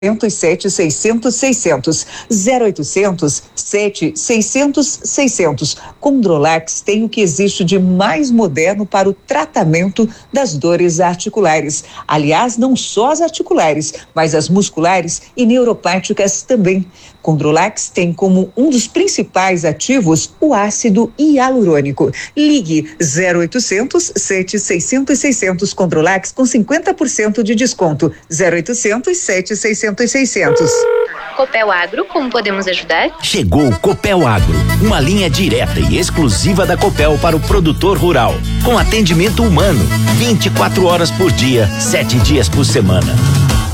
600, 0800 600. Condrolax tem o que existe de mais moderno para o tratamento das dores articulares. Aliás, não só as articulares, mas as musculares e neuropáticas também. Condrolax tem como um dos principais ativos o ácido hialurônico. Ligue 0800 600 Condrolax com 50% de desconto. 0800 600. Copel Agro, como podemos ajudar? Chegou o Copel Agro, uma linha direta e exclusiva da Copel para o produtor rural, com atendimento humano, 24 horas por dia, 7 dias por semana.